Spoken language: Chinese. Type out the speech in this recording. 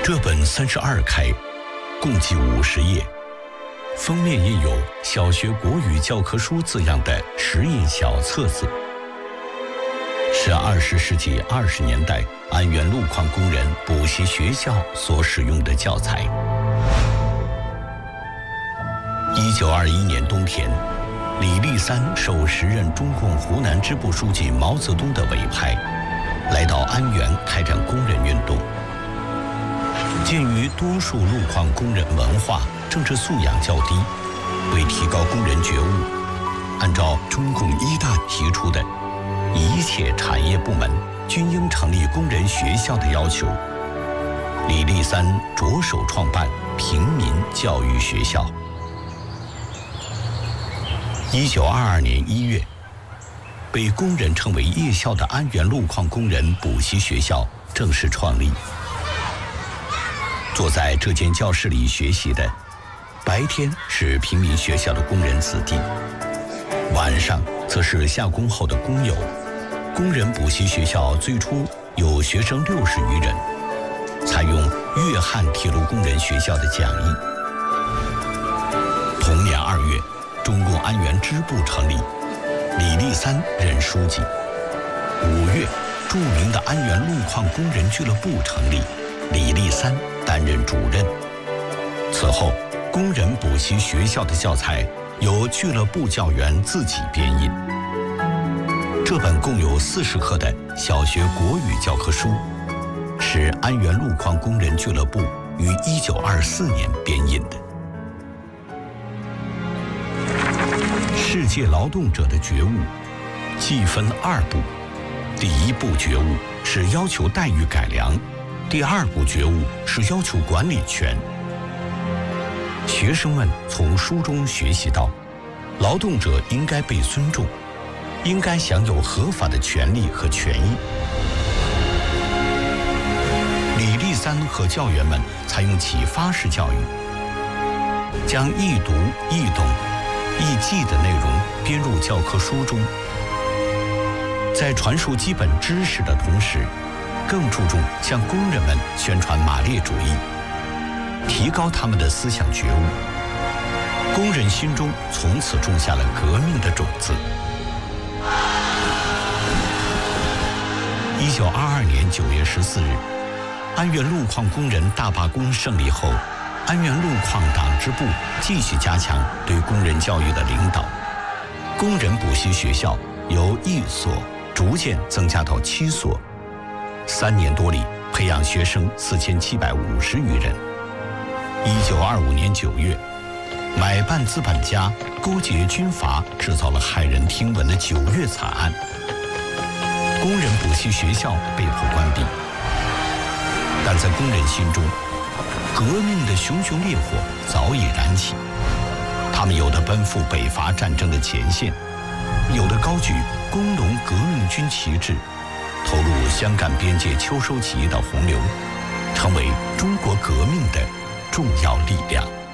这本32开，共计50页，封面印有小学国语教科书字样的石印小册子，是20世纪20年代安源路矿工人补习学校所使用的教材。1921年冬天，李立三受时任中共湖南支部书记毛泽东的委派，来到安源开展工人运动。鉴于多数路矿工人文化、政治素养较低，为提高工人觉悟，按照中共一大提出的一切产业部门均应成立工人学校的要求，李立三着手创办平民教育学校。1922年1月，被工人称为夜校的安源路矿工人补习学校正式创立。坐在这间教室里学习的，白天是平民学校的工人子弟，晚上则是下工后的工友。工人补习学校最初有学生60余人，采用粤汉铁路工人学校的讲义。同年2月，中共安源支部成立，李立三任书记。5月，著名的安源路矿工人俱乐部成立，李立三担任主任。此后，工人补习学校的教材由俱乐部教员自己编印。这本共有40课的小学国语教科书，是安源路矿工人俱乐部于1924年编印的。世界劳动者的觉悟既分2步，第1步觉悟是要求待遇改良，第2步觉悟是要求管理权。学生们从书中学习到，劳动者应该被尊重，应该享有合法的权利和权益。李立三和教员们采用启发式教育，将易读、易懂、易记的内容编入教科书中，在传输基本知识的同时，更注重向工人们宣传马列主义，提高他们的思想觉悟。工人心中从此种下了革命的种子。1922年9月14日，安源路矿工人大罢工胜利后，安源路矿党支部继续加强对工人教育的领导，工人补习学校由1所逐渐增加到7所，3年多里培养学生4750余人。1925年9月，买办资本家勾结军阀，制造了骇人听闻的9月惨案，工人补习学校被迫关闭。但在工人心中，革命的熊熊烈火早已燃起，他们有的奔赴北伐战争的前线，有的高举工农革命军旗帜，投入湘赣边界秋收起义的洪流，成为中国革命的重要力量。